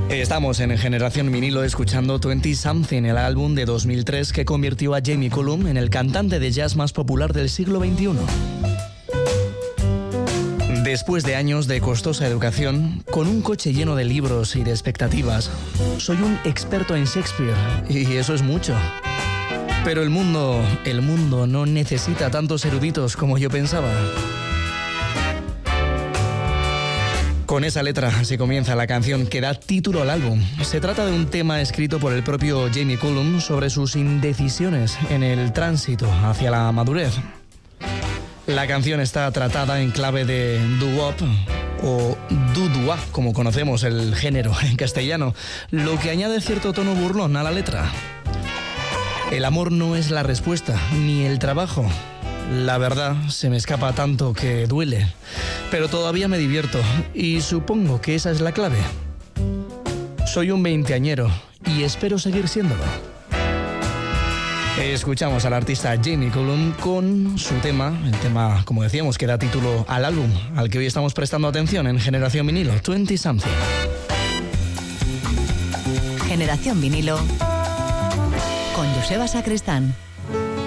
Estamos en Generación Vinilo escuchando 20 Something, el álbum de 2003 que convirtió a Jamie Cullum en el cantante de jazz más popular del siglo XXI. Después de años de costosa educación, con un coche lleno de libros y de expectativas, soy un experto en Shakespeare, y eso es mucho. Pero el mundo no necesita tantos eruditos como yo pensaba. Con esa letra así comienza la canción que da título al álbum. Se trata de un tema escrito por el propio Jamie Cullum sobre sus indecisiones en el tránsito hacia la madurez. La canción está tratada en clave de doo-wop o doo-wop, como conocemos el género en castellano, lo que añade cierto tono burlón a la letra. El amor no es la respuesta, ni el trabajo. La verdad, se me escapa tanto que duele, pero todavía me divierto y supongo que esa es la clave. Soy un veinteañero y espero seguir siéndolo. Escuchamos al artista Jamie Cullum con su tema, el tema, como decíamos, que da título al álbum, al que hoy estamos prestando atención en Generación Vinilo, 20 Something. Generación Vinilo con Joseba Sacristán.